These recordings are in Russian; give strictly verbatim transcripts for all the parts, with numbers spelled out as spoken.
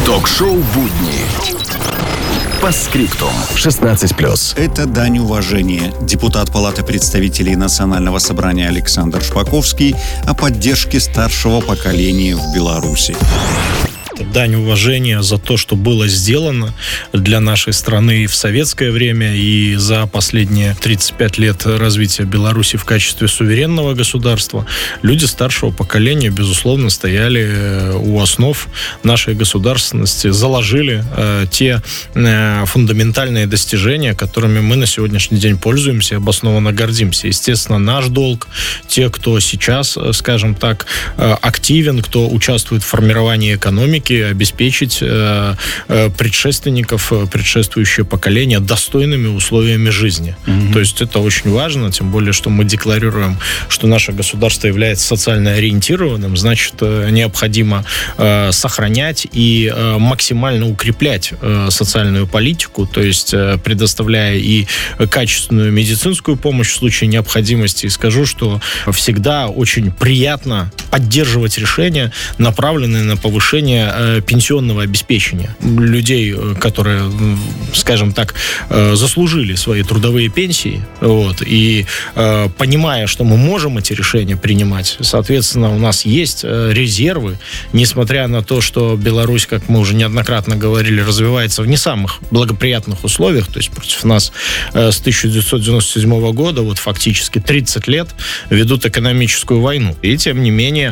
Ток-шоу «Будни». Постскриптум. шестнадцать плюс. Это дань уважения. Депутат Палаты представителей Национального собрания Александр Шпаковский о поддержке старшего поколения в Беларуси. Дань уважения за то, что было сделано для нашей страны в советское время и за последние тридцать пять лет развития Беларуси в качестве суверенного государства. Люди старшего поколения, безусловно, стояли у основ нашей государственности, заложили э, те э, фундаментальные достижения, которыми мы на сегодняшний день пользуемся и обоснованно гордимся. Естественно, наш долг, те, кто сейчас, скажем так, э, активен, кто участвует в формировании экономики, обеспечить э, э, предшественников, предшествующее поколение достойными условиями жизни. Mm-hmm. То есть это очень важно, тем более, что мы декларируем, что наше государство является социально ориентированным, значит, э, необходимо э, сохранять и э, максимально укреплять э, социальную политику, то есть э, предоставляя и качественную медицинскую помощь в случае необходимости. И скажу, что всегда очень приятно поддерживать решения, направленные на повышение пенсионного обеспечения людей, которые, скажем так, заслужили свои трудовые пенсии, вот, и понимая, что мы можем эти решения принимать, соответственно, у нас есть резервы, несмотря на то, что Беларусь, как мы уже неоднократно говорили, развивается в не самых благоприятных условиях, то есть против нас с тысяча девятьсот девяносто седьмого года, вот фактически тридцать лет ведут экономическую войну. И тем не менее,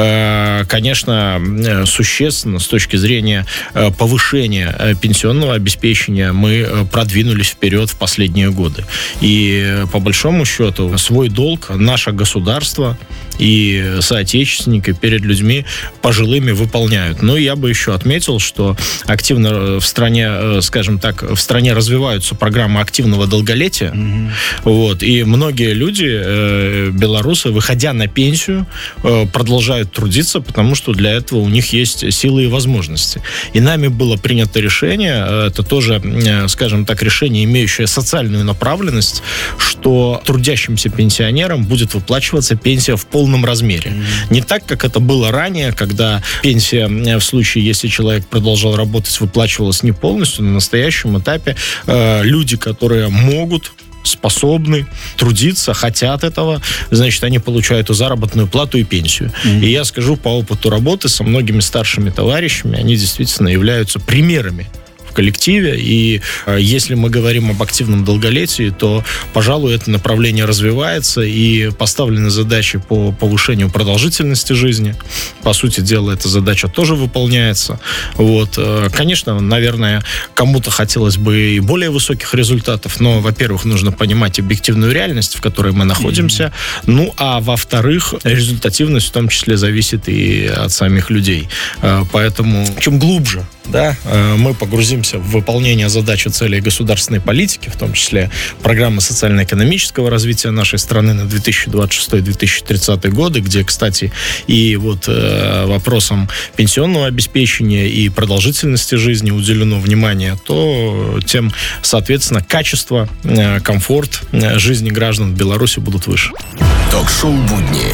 конечно, существенно с точки зрения повышения пенсионного обеспечения мы продвинулись вперед в последние годы. И по большому счету свой долг наше государство и соотечественники перед людьми пожилыми выполняют. Но я бы еще отметил, что активно в стране, скажем так, в стране развиваются программы активного долголетия. Mm-hmm. Вот, и многие люди, э, белорусы, выходя на пенсию, э, продолжают трудиться, потому что для этого у них есть силы и возможности. И нами было принято решение, это тоже, э, скажем так, решение, имеющее социальную направленность, что трудящимся пенсионерам будет выплачиваться пенсия в полном размере. Mm-hmm. Не так, как это было ранее, когда пенсия в случае, если человек продолжал работать, выплачивалась не полностью. На настоящем этапе э, люди, которые могут, способны трудиться, хотят этого, значит, они получают и заработную плату, и пенсию. Mm-hmm. И я скажу по опыту работы со многими старшими товарищами, они действительно являются примерами коллективе, и э, если мы говорим об активном долголетии, то, пожалуй, это направление развивается, и поставлены задачи по повышению продолжительности жизни. По сути дела, эта задача тоже выполняется. Вот. Э, конечно, наверное, кому-то хотелось бы и более высоких результатов, но, во-первых, нужно понимать объективную реальность, в которой мы находимся, mm-hmm. ну, а во-вторых, результативность в том числе зависит и от самих людей. Э, поэтому, чем глубже, да, э, мы погрузимся в выполнение задач и целей государственной политики, в том числе программы социально-экономического развития нашей страны на две тысячи двадцать шестой - две тысячи тридцатый годы, где, кстати, и вот э, вопросам пенсионного обеспечения и продолжительности жизни уделено внимание, то тем, соответственно, качество, э, комфорт э, жизни граждан в Беларуси будут выше. Ток-шоу «Будни».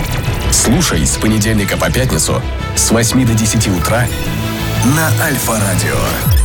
Слушай с понедельника по пятницу с восьми до десяти утра на Альфа-радио.